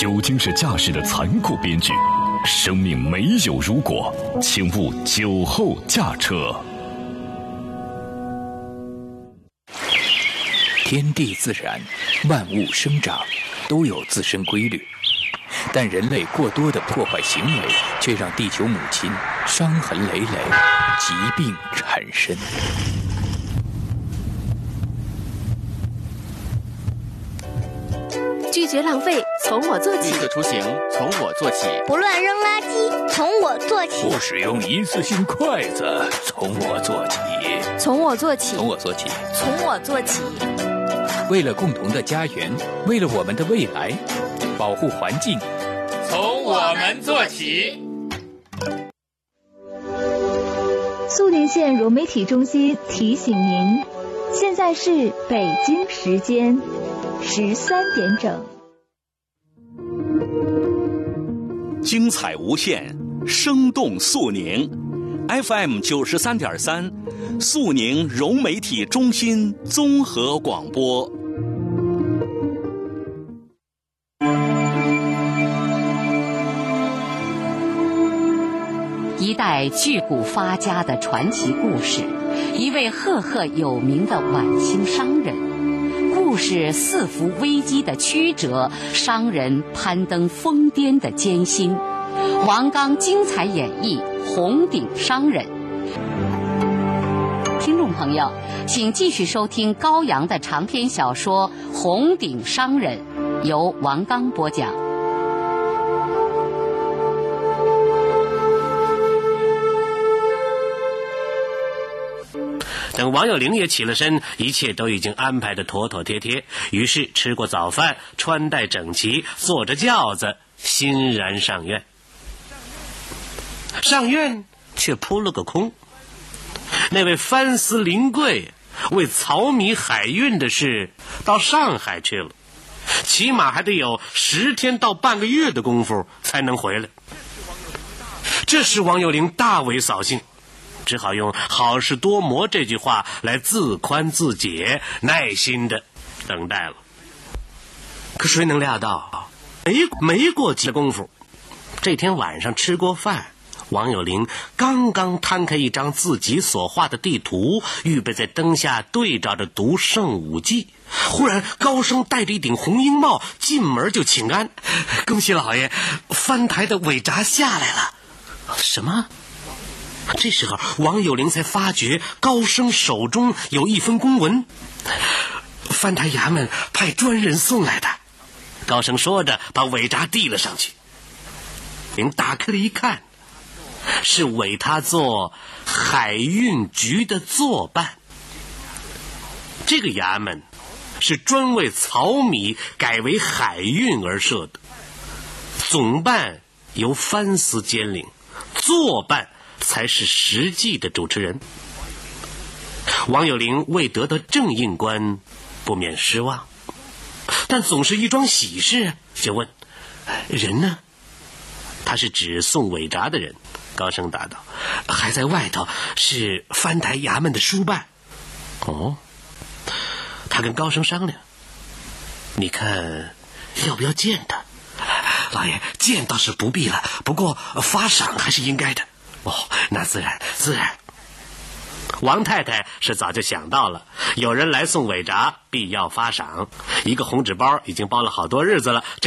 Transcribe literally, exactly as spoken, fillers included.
究竟是驾驶的残酷编剧。生命没有如果，请勿酒后驾车。 天地自然，万物生长，都有自身规律，但人类过多的破坏行为，却让地球母亲伤痕累累，疾病缠身。 拒绝浪费，从我做起； 绿色出行，从我做起； 不乱扔垃圾，从我做起； 不使用一次性筷子，从我做起； 从我做起， 从我做起， 从我做起。 为了共同的家园，为了我们的未来，保护环境， 从我们做起。 肃宁县融媒体中心提醒您，现在是北京时间十三点整。 精彩无限，生动肃宁 F M 九十三点三，肃宁融媒体中心综合广播。 一代巨贾发家的传奇故事，一位赫赫有名的晚清商人，故事四伏危机的曲折，商人攀登疯癫的艰辛。王刚精彩演绎红顶商人。听众朋友，请继续收听高阳的长篇小说《红顶商人》，由王刚播讲。 等王有龄也起了身，一切都已经安排得妥妥帖帖。于是吃过早饭，穿戴整齐，坐着轿子欣然上院。上院却扑了个空。那位藩司林贵为漕米海运的事到上海去了，起码还得有十天到半个月的功夫才能回来。这使王有龄大为扫兴，只好用好事多磨这句话来自宽自解，耐心的等待了。可谁能料到，没没过几功夫，这天晚上吃过饭，王有龄刚刚摊开一张自己所画的地图，预备在灯下对照着读圣武记，忽然高升戴着一顶红缨帽进门就请安：“恭喜老爷，藩台的尾闸下来了。”什么？这时候王有龄才发觉高升手中有一封公文，藩台衙门派专人送来的。高升说着把尾闸递了上去。您打开了一看，是委他做海运局的作办。这个衙门是专为漕米改为海运而设的，总办由藩司兼领，作办才是实际的主持人。王有龄为得到正印官，不免失望，但总是一桩喜事，就问：“人呢？”他是指送尾闸的人。高升答道：“还在外头，是藩台衙门的书办。”哦，他跟高升商量：“你看要不要见他？”“老爷，见倒是不必了，不过发赏还是应该的。”“哦，那自然自然。”王太太是早就想到了，有人来送尾闸，必要发赏。一个红纸包已经包了好多日子了。